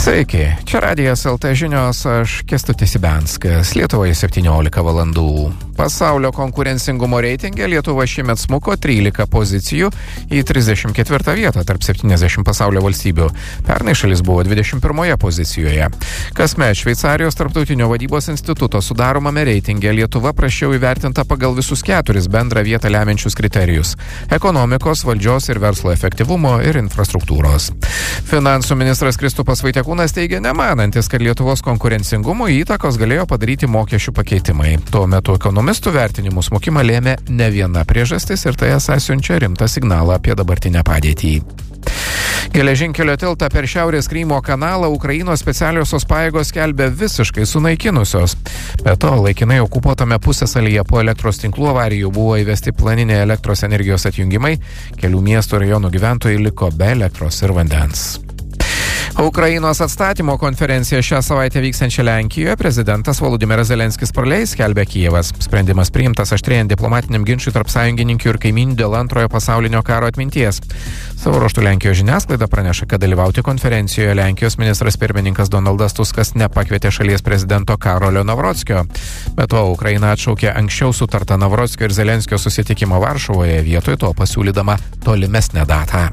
Sveiki, čia Radijas LT žinios, aš Kęstutis Ibianskas, Lietuvoje 17 valandų. Pasaulio konkurencingumo reitinge Lietuva šiemet smuko 13 pozicijų į 34 vietą tarp 70 pasaulio valstybių. Pernai šalis buvo 21 pozicijoje. Kasmet Šveicarijos tarptautinio vadybos instituto sudaromame reitinge Lietuva prasčiau įvertinta pagal visus 4 bendrą vietą lemiančius kriterijus – ekonomikos, valdžios ir verslo efektyvumo ir infrastruktūros. Finansų ministras Kristupas Vaitiekūnas teigia nemanantis, kad Lietuvos konkurencingumo įtakos galėjo padaryti mokesčių pakeitimai. Tuo metu ekonomistų vertinimų smukimą lėmė ne viena priežastis ir tai esą siunčia rimtą signalą apie dabartinę padėtį. Geležinkelio tiltą per Šiaurės Krymo kanalą Ukrainos specialiosios pajėgos skelbia visiškai sunaikinusios. Be to, laikinai okupuotame pusiasalyje po elektros tinklų avarijų buvo įvesti planiniai elektros energijos atjungimai, kelių miestų ir rajonų gyventojai liko be elektros ir vandens. Ukrainos atstatymo konferenciją šią savaitę vyksiančią Lenkijoje prezidentas Volodymyras Zelenskis praleis, skelbia Kijevas. Sprendimas priimtas aštrėjant diplomatiniam ginčui tarp sąjungininkių ir kaimynių dėl antrojo pasaulinio karo atminties. Savo ruožtu Lenkijos žiniasklaida praneša, kad dalyvauti konferencijoje Lenkijos ministras pirmininkas Donaldas Tuskas nepakvietė šalies prezidento Karolio Navrockio. Be to, Ukraina atšaukė anksčiau sutartą Navrockio ir Zelenskio susitikimą Varšuvoje, vietoj to pasiūlydama tolimesnę datą.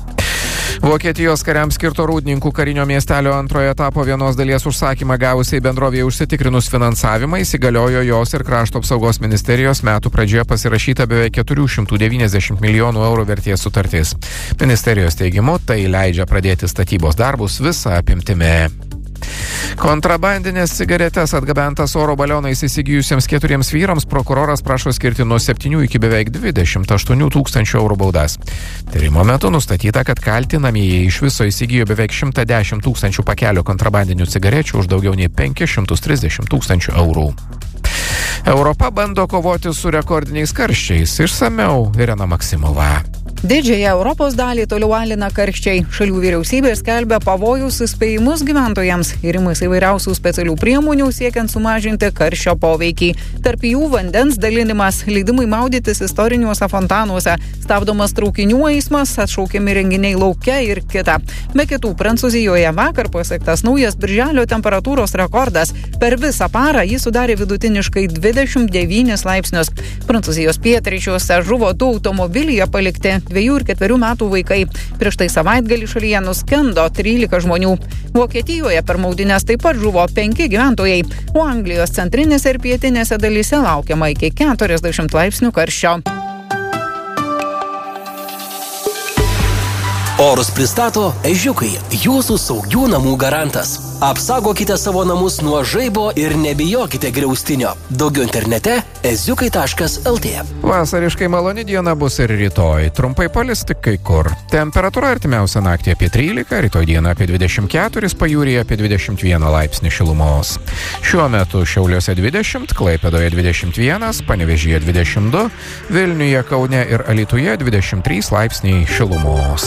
Vokietijos kariams skirto Rūdninkų karinio miestelio antrojo etapo vienos dalies užsakymą gavusiai bendrovėje užsitikrinus finansavimą įsigaliojo jos ir krašto apsaugos ministerijos metų pradžioje pasirašyta beveik 490 milijonų eurų vertės sutartis. Ministerijos teigimu tai leidžia pradėti statybos darbus visą apimtimi. Kontrabandinės cigaretės atgabentas oro balionais įsigijusiems 4 vyrams prokuroras prašo skirti nuo 7 iki beveik 28 tūkstančių eurų baudas. Tyrimo metu nustatyta, kad kaltinamieji iš viso įsigijo beveik 110 tūkstančių pakelių kontrabandinių cigarečių už daugiau nei 530 tūkstančių eurų. Europa bando kovoti su rekordiniais karščiais. Išsamiau Irena Maksimova. Didžiąją Europos dalį toliau alina karščiai. Šalių vyriausybės skelbia pavojus įspėjimus gyventojams ir imasi įvairiausių specialių priemonių siekiant sumažinti karščio poveikį. Tarp jų vandens dalinimas, leidimai maudytis istoriniuose fontanuose, stabdomas traukinių eismas, atšaukiami renginiai lauke ir kita. Be kitų, Prancūzijoje vakar pasiektas naujas birželio temperatūros rekordas. Per visą parą jis sudarė vidutiniškai 29 laipsnius. Prancūzijos pietryčiuose žuvo 2 automobilyje palikti 2 ir 4 metų vaikai. Prieš tai savaitgalį šalyje nuskendo 13 žmonių. Vokietijoje per maudynes taip pat žuvo 5 gyventojai, o Anglijos centrinėse ir pietinėse dalyse laukiama iki 40 laipsnių karščio. Orus pristato Ežiukai, jūsų saugių namų garantas. Apsaugokite savo namus nuo žaibo ir nebijokite griaustinio. Daugiau internete eziukai.lt. Vasariškai maloni diena bus ir rytoj. Trumpai palis tik kai kur. Temperatūra artimiausią naktį apie 13, rytoj dieną apie 24, pajūryje apie 21 laipsnį šilumos. Šiuo metu Šiauliuose 20, Klaipėdoje 21, Panevėžyje 22, Vilniuje, Kaune ir Alytuje 23 laipsniai šilumos.